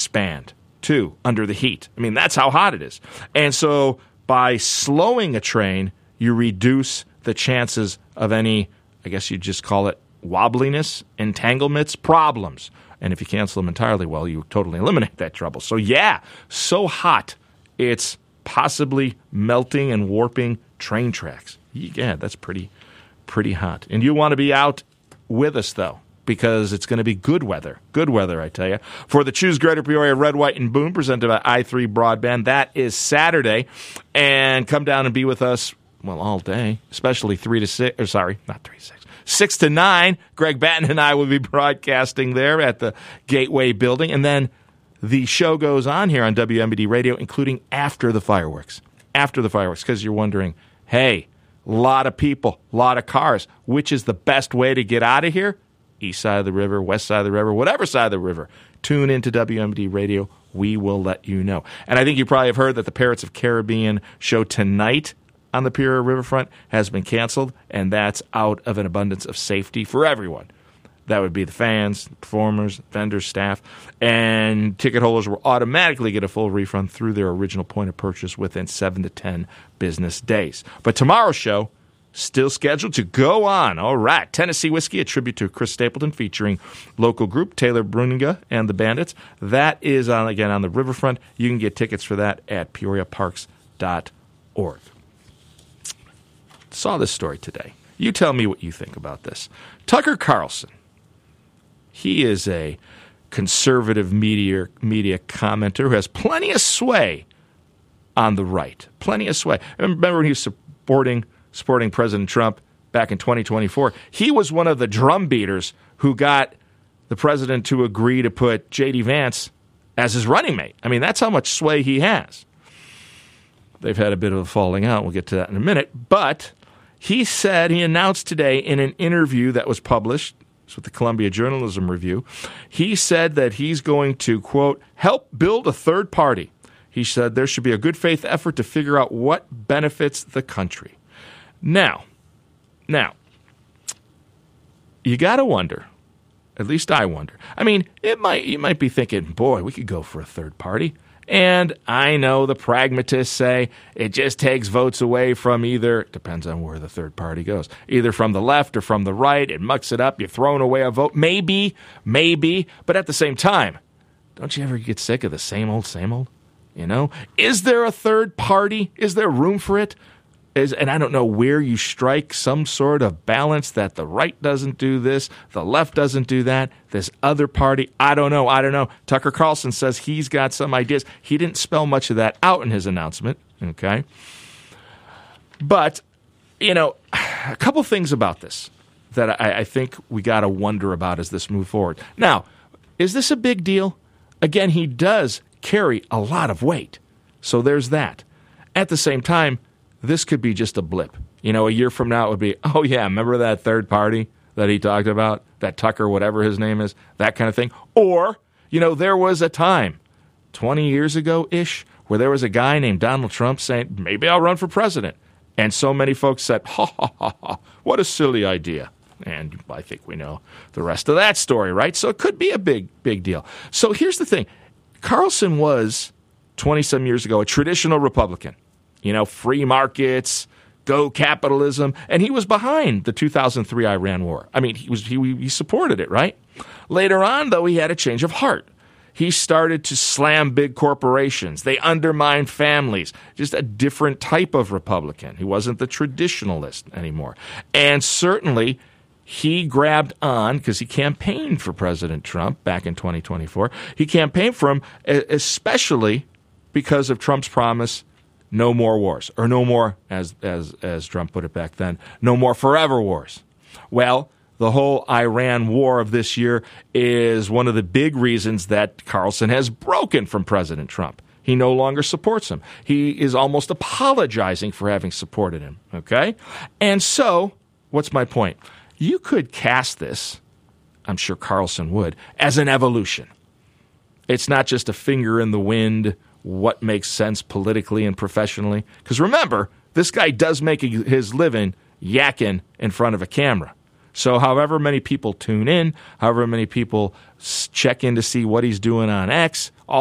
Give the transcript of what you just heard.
expand, too, under the heat. I mean, that's how hot it is. And so by slowing a train, you reduce the chances of any, I guess you'd just call it wobbliness, entanglements, problems. And if you cancel them entirely, well, you totally eliminate that trouble. So, yeah, so hot, it's possibly melting and warping train tracks. Yeah, that's pretty hot. And you want to be out with us, though, because it's going to be good weather. Good weather, I tell you. For the Choose Greater Peoria Red, White, and Boom, presented by i3 Broadband, that is Saturday. And come down and be with us, well, all day, especially 6 to 9. Greg Batten and I will be broadcasting there at the Gateway Building. And then the show goes on here on WMBD Radio, including after the fireworks. After the fireworks, because you're wondering, hey, a lot of people, a lot of cars. Which is the best way to get out of here? East side of the river, west side of the river, whatever side of the river. Tune into WMBD Radio. We will let you know. And I think you probably have heard that the Pirates of Caribbean show tonight on the Peoria Riverfront has been canceled, and that's out of an abundance of safety for everyone. That would be the fans, the performers, vendors, staff, and ticket holders will automatically get a full refund through their original point of purchase within 7 to 10 business days. But tomorrow's show, still scheduled to go on. All right, Tennessee Whiskey, a tribute to Chris Stapleton, featuring local group Taylor Bruninga and the Bandits. That is, on the Riverfront. You can get tickets for that at peoriaparks.org. Saw this story today. You tell me what you think about this. Tucker Carlson. He is a conservative media commenter who has plenty of sway on the right. Plenty of sway. I remember when he was supporting President Trump back in 2024. He was one of the drum beaters who got the president to agree to put J.D. Vance as his running mate. I mean, that's how much sway he has. They've had a bit of a falling out. We'll get to that in a minute. But he announced today in an interview that was published with the Columbia Journalism Review, he said that he's going to, quote, help build a third party. He said there should be a good faith effort to figure out what benefits the country. Now, you got to wonder, at least I wonder. I mean, you might be thinking, boy, we could go for a third party. And I know the pragmatists say it just takes votes away from either, depends on where the third party goes, either from the left or from the right. It mucks it up. You're throwing away a vote. Maybe. But at the same time, don't you ever get sick of the same old? You know? Is there a third party? Is there room for it? And I don't know where you strike some sort of balance that the right doesn't do this, the left doesn't do that, this other party, I don't know. Tucker Carlson says he's got some ideas. He didn't spell much of that out in his announcement, okay? But, you know, a couple things about this that I think we got to wonder about as this moves forward. Now, is this a big deal? Again, he does carry a lot of weight, so there's that. At the same time, this could be just a blip. You know, a year from now it would be, oh, yeah, remember that third party that he talked about? That Tucker, whatever his name is, that kind of thing. Or, you know, there was a time, 20 years ago-ish, where there was a guy named Donald Trump saying, maybe I'll run for president. And so many folks said, what a silly idea. And I think we know the rest of that story, right? So it could be a big deal. So here's the thing. Carlson was, 20-some years ago, a traditional Republican. You know, free markets, go capitalism, and he was behind the 2003 Iran war. I mean, he supported it, right? Later on, though, he had a change of heart. He started to slam big corporations. They undermined families. Just a different type of Republican. He wasn't the traditionalist anymore. And certainly, he grabbed on, because he campaigned for President Trump back in 2024. He campaigned for him, especially because of Trump's promise, no more wars, or no more, as Trump put it back then, no more forever wars. Well, the whole Iran war of this year is one of the big reasons that Carlson has broken from President Trump. He no longer supports him. He is almost apologizing for having supported him, okay? And so, what's my point? You could cast this, I'm sure Carlson would, as an evolution. It's not just a finger in the wind, what makes sense politically and professionally. Because remember, this guy does make his living yakking in front of a camera. So however many people tune in, however many people check in to see what he's doing on X,